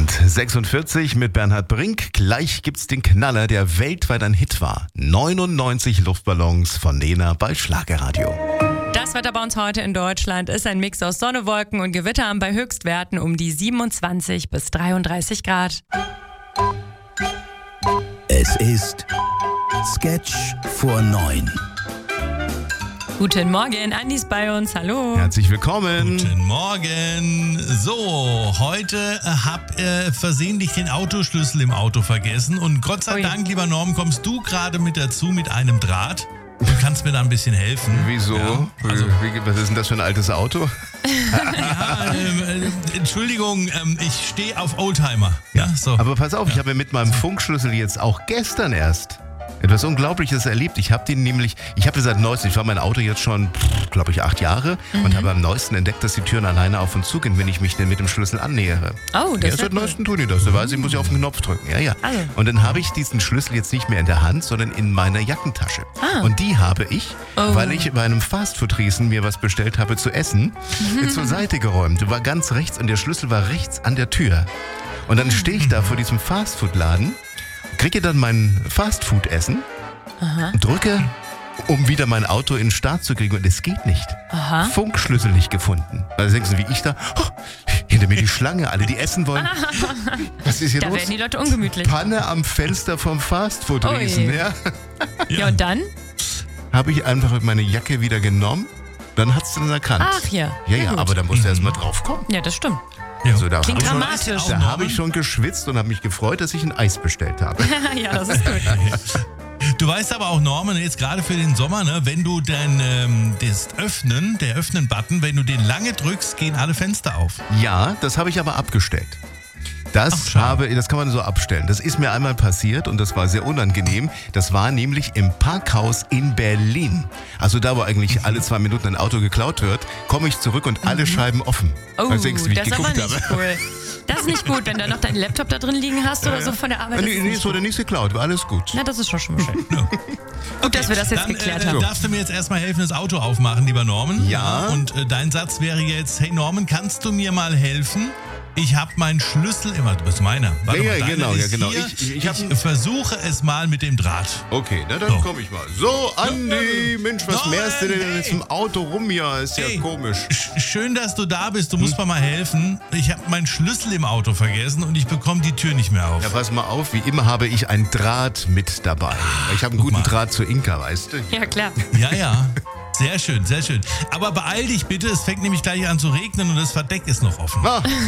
8:46 mit Bernhard Brink. Gleich gibt's den Knaller, der weltweit ein Hit war. 99 Luftballons von Nena bei Schlagerradio. Das Wetter bei uns heute in Deutschland ist ein Mix aus Sonne, Wolken und Gewittern bei Höchstwerten um die 27 bis 33 Grad. Es ist Sketch vor 9. Guten Morgen, Andi ist bei uns, hallo. Herzlich willkommen. Guten Morgen. So, heute hab versehentlich den Autoschlüssel im Auto vergessen und Gott sei Dank, lieber Norm, kommst du gerade mit dazu mit einem Draht. Du kannst mir da ein bisschen helfen. Wieso? Ja, Was ist denn das für ein altes Auto? Entschuldigung, ich stehe auf Oldtimer. Ja, so. Aber pass auf, ich habe mit meinem Funkschlüssel jetzt auch gestern erst etwas Unglaubliches erlebt. Ich habe seit neuestem, ich fahre mein Auto jetzt schon, glaube ich, 8 Jahre und habe am neuesten entdeckt, dass die Türen alleine auf und zu gehen, wenn ich mich denn mit dem Schlüssel annähere. Oh, das ist seit neuestem tun die das. Da weiß ich, muss ich auf den Knopf drücken. Ja. Also. Und dann habe ich diesen Schlüssel jetzt nicht mehr in der Hand, sondern in meiner Jackentasche. Und die habe ich, weil ich bei einem Fastfood-Riesen mir was bestellt habe zu essen, zur Seite geräumt. War ganz rechts und der Schlüssel war rechts an der Tür. Und dann stehe ich da vor diesem Fastfood-Laden, kriege dann mein Fastfood-Essen und drücke, um wieder mein Auto in den Start zu kriegen. Und es geht nicht. Funkschlüssel nicht gefunden. Also denkst du, wie ich da, hinter mir die Schlange, alle, die essen wollen. Was ist hier Da los? werden die Leute ungemütlich. Panne am Fenster vom Fastfood-Riesen. Ui. Ja, und dann? Habe ich einfach meine Jacke wieder genommen. Dann hat es dann erkannt. Ach ja. Ja, gut. aber da musst du erst mal drauf kommen. Ja, das stimmt. Ja. Also da Klingt habe dramatisch. da habe ich schon geschwitzt und habe mich gefreut, dass ich ein Eis bestellt habe. Ja, das ist gut. Du weißt aber auch, Norman, jetzt gerade für den Sommer, ne, wenn du dann der Öffnen-Button, wenn du den lange drückst, gehen alle Fenster auf. Ja, das habe ich aber abgestellt. Das kann man so abstellen. Das ist mir einmal passiert und das war sehr unangenehm. Das war nämlich im Parkhaus in Berlin. Also da, wo eigentlich alle 2 Minuten ein Auto geklaut wird, komme ich zurück und alle Scheiben offen. Oh, Was denkst du, wie ich das ist aber geguckt nicht habe? cool. Das ist nicht gut, wenn du noch deinen Laptop da drin liegen hast oder so von der Arbeit. Nee, es wurde nichts geklaut, war alles gut. Na, das ist schon mal schön. Gut, dass wir das jetzt Dann geklärt haben. darfst du mir jetzt erstmal helfen, das Auto aufmachen, lieber Norman. Ja. Und dein Satz wäre jetzt, hey Norman, kannst du mir mal helfen? Ich habe meinen Schlüssel immer, du bist meiner. Warte Ja, mal, deiner genau, ist genau. hier. Ich Versuche es mal mit dem Draht. Okay, na dann komme ich mal. So, Andi, Mensch, was mehrst du denn jetzt im Auto rum hier? Ist ja komisch. Schön, dass du da bist. Du musst mir mal helfen. Ich habe meinen Schlüssel im Auto vergessen und ich bekomme die Tür nicht mehr auf. Ja, pass mal auf, wie immer habe ich einen Draht mit dabei. Ich habe einen guten Draht zu Inka, weißt du? Ja, klar. Ja. Sehr schön, sehr schön. Aber beeil dich bitte, es fängt nämlich gleich an zu regnen und das Verdeck ist noch offen.